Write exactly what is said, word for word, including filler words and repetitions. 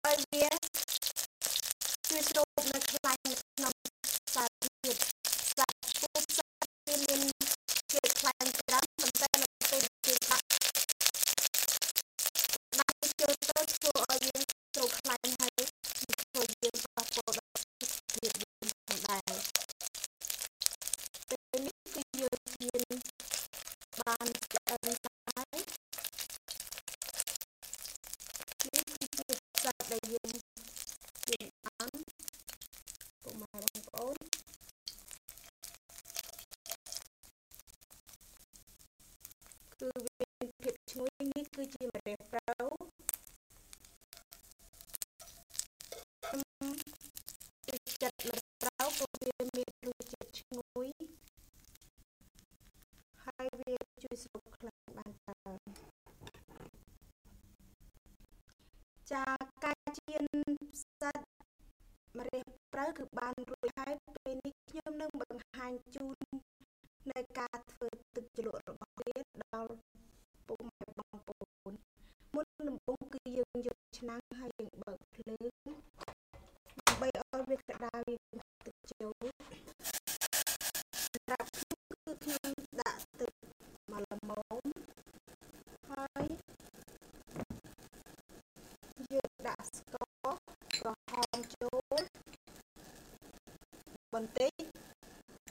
វាជួយស្រូបនៅខ្លាញ់នៅក្នុងខ្សែទៀតខ្សែពូផ្សាវាមានជាតិខ្លាញ់ច្រើនប៉ុន្តែនៅពេលគេដាក់ដាក់ចូលទៅធ្វើឲ្យយើងស្រូបខ្លាញ់ហើយធ្វើយើងប៉ះពាល់ដល់សុខភាពយើងផងដែរពេលនេះគឺយើងមានបានឆ្អិនហើយនេះគឺជាផ្សាដែលយើងមានបានពុកម៉ែបងប្អូនគឺវាមានភាពឈ្ងុយនេះគឺជាម្រះប្រៅចិត្តម្រះប្រៅព្រោះវាមានរសជាតិឈ្ងុយហើយវាជួយស្រូបខ្លាញ់បានច្រើនចាការចៀនផ្សិតម្រះប្រៅគឺបានរួចហើយពេលនេះខ្ញុំនឹងបង្ហាញជូននៅការធ្វើទឹកជ្រក់របស់វាដល់ពុកម៉ែបងប្អូនមុនដំបូងគឺយើងយកឆ្នាំងហើយយើងបើកភ្លើងដើម្បីឲ្យវាក្តៅយើងទឹកចូលសម្រាប់ខ្ញុំគឺខ្ញុំដាក់ទឹកមកល្មមហើយយើងដាក់ស្ករក្រហមចូលបន្តិច